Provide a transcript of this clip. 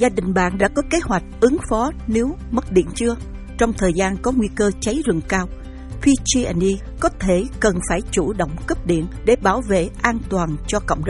Gia đình bạn đã có kế hoạch ứng phó nếu mất điện chưa? Trong thời gian có nguy cơ cháy rừng cao, PG&E có thể cần phải chủ động cấp điện để bảo vệ an toàn cho cộng đồng.